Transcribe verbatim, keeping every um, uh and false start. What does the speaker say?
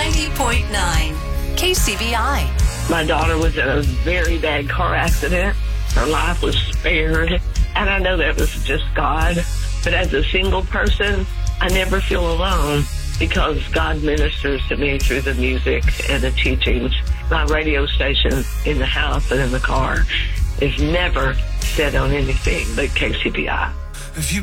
ninety point nine K C B I. My daughter was in a very bad car accident. Her life was spared, and I know that was just God. But as a single person, I never feel alone because God ministers to me through the music and the teachings. My radio station in the house and in the car is never set on anything but K C B I. If you